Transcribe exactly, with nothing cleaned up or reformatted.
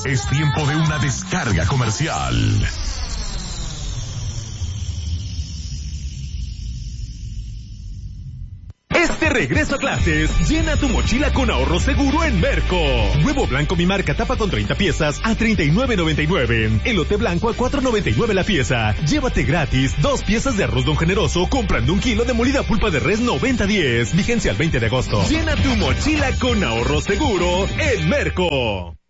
Es tiempo de una descarga comercial. Este regreso a clases, llena tu mochila con ahorro seguro en Merco. Huevo blanco mi marca tapa con treinta piezas a treinta y nueve noventa y nueve. Elote blanco a cuatro noventa y nueve la pieza. Llévate gratis dos piezas de arroz Don Generoso comprando un kilo de molida pulpa de res noventa diez. Vigencia al veinte de agosto. Llena tu mochila con ahorro seguro en Merco.